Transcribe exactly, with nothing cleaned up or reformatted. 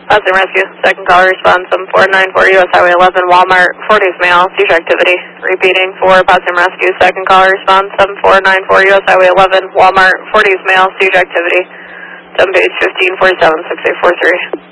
Potsdam Rescue, second call response, seven four nine four U S Highway eleven, Walmart, forties male, seizure activity. Repeating for Potsdam Rescue, second call response, seven four nine four U S Highway eleven, Walmart, forties male, seizure activity. seven page fifteen forty-seven, six eight four three.